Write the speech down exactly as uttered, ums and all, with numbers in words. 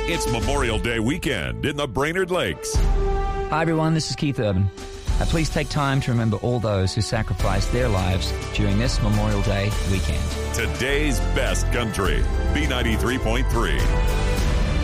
It's Memorial Day weekend in the Brainerd Lakes. Hi, everyone. This is Keith Urban. Uh, please take time to remember all those who sacrificed their lives during this Memorial Day weekend. Today's best country, B ninety-three point three.